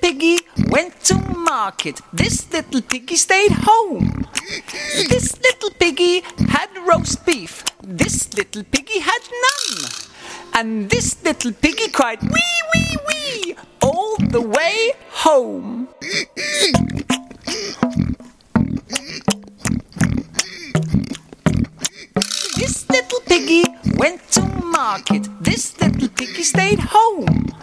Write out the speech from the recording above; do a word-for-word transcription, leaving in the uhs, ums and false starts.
piggy went to market. This little piggy stayed home. This little piggy had roast beef. This little piggy had none. And this little piggy cried wee, wee, wee all the way home. This little piggy went to market. This little piggy stayed home.